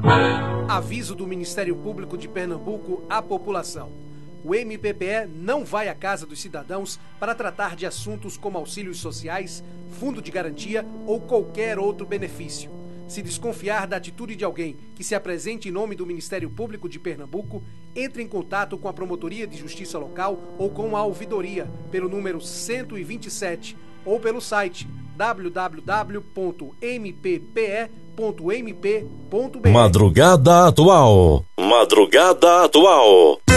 Aviso do Ministério Público de Pernambuco à população. O MPPE não vai à casa dos cidadãos para tratar de assuntos como auxílios sociais, fundo de garantia ou qualquer outro benefício. Se desconfiar da atitude de alguém que se apresente em nome do Ministério Público de Pernambuco, entre em contato com a Promotoria de Justiça Local ou com a Ouvidoria pelo número 127 ou pelo site www.mppe.mp.br. Madrugada Atual. Madrugada Atual.